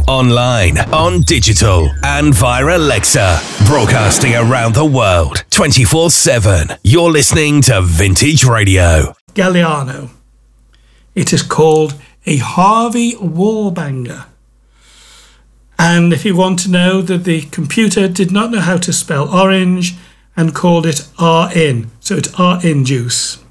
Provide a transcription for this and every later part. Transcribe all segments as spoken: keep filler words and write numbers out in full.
online, on digital, and via Alexa. Broadcasting around the world, twenty-four seven. You're listening to Vintage Radio. Galliano. It is called a Harvey Wallbanger. And if you want to know that the computer did not know how to spell orange and called it R-in. So it's R-in juice.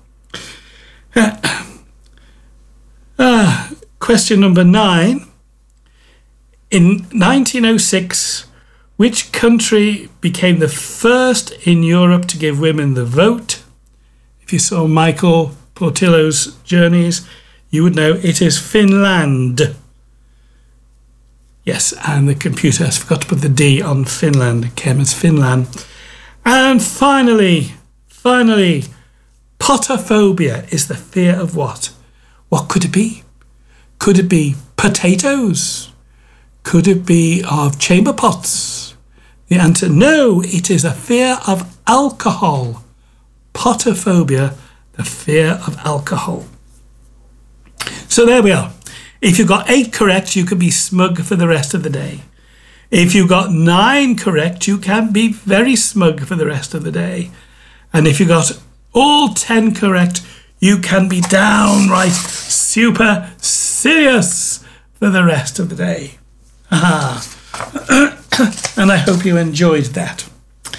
uh, question number nine. In nineteen oh six, which country became the first in Europe to give women the vote? If you saw Michael Portillo's Journeys, you would know it is Finland. Yes, and the computer has forgot to put the D on Finland. It came as Finland. And finally, finally, potophobia is the fear of what? What could it be? Could it be potatoes? Could it be of chamber pots? The answer, no, it is a fear of alcohol. Potophobia, the fear of alcohol. So there we are. If you got eight correct, you can be smug for the rest of the day. If you got nine correct, you can be very smug for the rest of the day. And if you got all ten correct, you can be downright super serious for the rest of the day. Aha. And I hope you enjoyed that.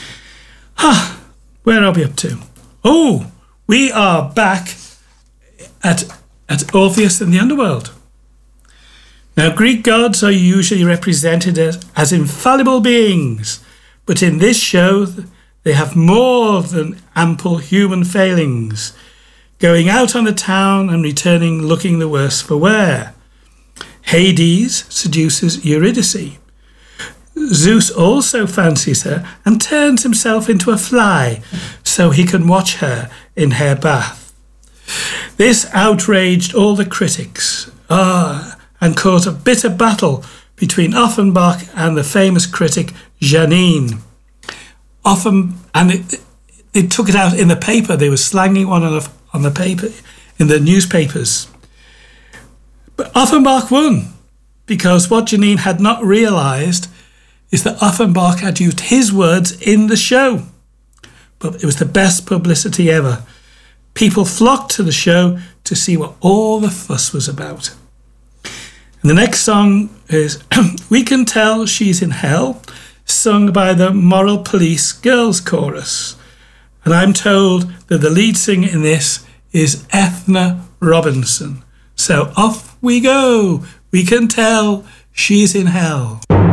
Ah, where are we up to? Oh, we are back at, at Orpheus and the Underworld. Now, Greek gods are usually represented as, as infallible beings, but in this show, they have more than ample human failings, going out on the town and returning looking the worse for wear. Hades seduces Eurydice. Zeus also fancies her and turns himself into a fly so he can watch her in her bath. This outraged all the critics. Ah, and caused a bitter battle between Offenbach and the famous critic Janine. Offen, and it, they took it out in the paper. They were slanging one on the, on the paper, in the newspapers. But Offenbach won, because what Janine had not realised is that Offenbach had used his words in the show. But it was the best publicity ever. People flocked to the show to see what all the fuss was about. And the next song is We Can Tell She's in Hell, sung by the Moral Police Girls Chorus. And I'm told that the lead singer in this is Ethna Robinson. So off we go. We can tell she's in hell.